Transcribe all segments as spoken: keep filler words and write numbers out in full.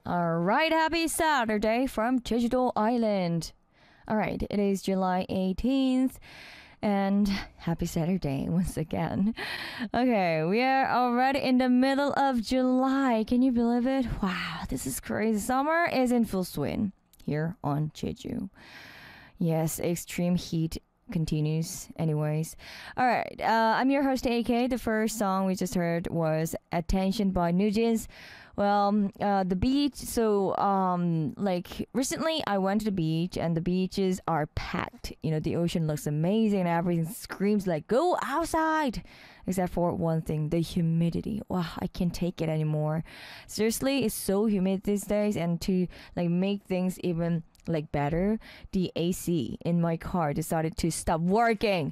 Alright, happy Saturday from Jeju-do Island. Alright, it is July eighteenth. And happy Saturday once again. Okay, we are already in the middle of July. Can you believe it? Wow, this is crazy. Summer is in full swing here on Jeju. Yes, extreme heat continues anyways. All right, uh, I'm your host A K. The first song we just heard was Attention by NewJeans. Well, uh, the beach, so um, like recently I went to the beach and the beaches are packed. You know, the ocean looks amazing and everything screams like, go outside. Except for one thing, the humidity. Wow, I can't take it anymore. Seriously, it's so humid these days, and to like make things even like better, the A C in my car decided to stop working.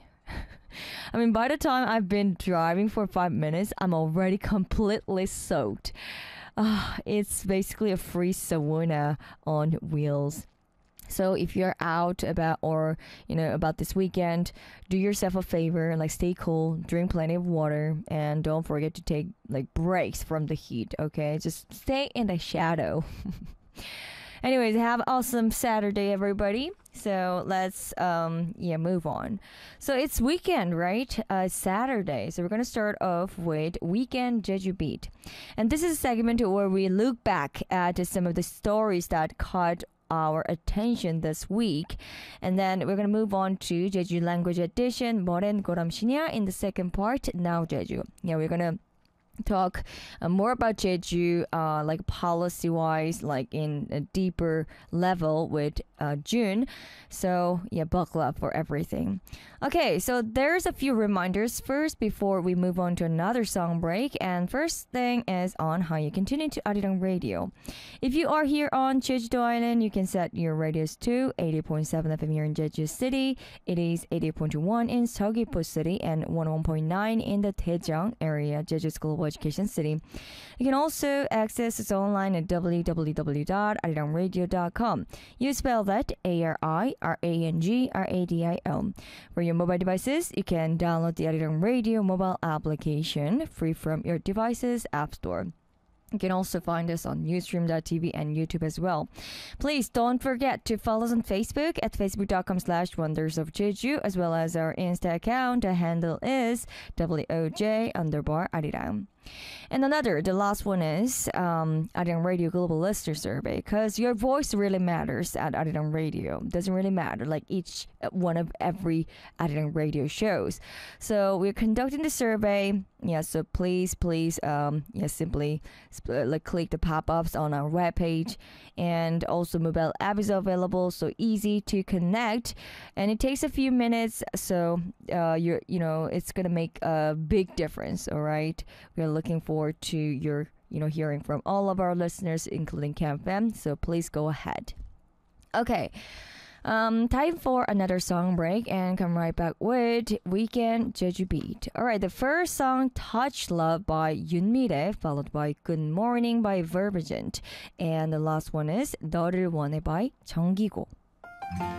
I mean, by the time I've been driving for five minutes, I'm already completely soaked. Uh, it's basically a free sauna on wheels. So if you're out about or you know about this weekend, do yourself a favor, like stay cool, drink plenty of water, and don't forget to take like breaks from the heat. Okay, just stay in the shadow. Anyways, have an awesome Saturday, everybody. So let's um yeah move on. So it's weekend, right? Uh, Saturday. So we're gonna start off with Weekend Jeju Beat, and this is a segment where we look back at some of the stories that caught our attention this week, and then we're gonna move on to Jeju Language Edition, Moren Goram Shinya in the second part. Now Jeju. Yeah, we're gonna talk uh, more about Jeju, uh, like policy wise, like in a deeper level with uh, June. So yeah, buckle up for everything. Okay, so there's a few reminders first before we move on to another song break. And first thing is on how you can tune into Arirang Radio. If you are here on Jeju-do Island, you can set your radios to eighty point seven F M here in Jeju City. It is eighty point one in Seogwipo City and one oh one point nine in the Daejeong area, Jeju's global education city. You can also access us online at w w w dot arirang radio dot com. You spell that A R I R A N G R A D I O. For your mobile devices, you can download the Arirang Radio mobile application free from your device's app store. You can also find us on Newsstream dot T V and YouTube as well. Please don't forget to follow us on Facebook at facebook.com slash wonders of Jeju, as well as our Insta account. The handle is W O J underbar Arirang. And another, the last one is um, Arirang Radio Global Listener Survey, because your voice really matters at Arirang Radio. Doesn't really matter, like each one of every Arirang Radio shows. So we're conducting the survey. Yeah, so please, please, um, yeah, simply sp- like click the pop-ups on our webpage, and also mobile app is available, so easy to connect, and it takes a few minutes. So uh, you're, you know, it's gonna make a big difference. All right, we're looking forward to your, you know, hearing from all of our listeners, including Camp M. So please go ahead. Okay. Um, time for another song break and come right back with Weekend Jeju Beat. Alright, the first song, Touch Love by Yoon Mi-rae, followed by Good Morning by Vervagent. And the last one is 너를 원해 by 정기고.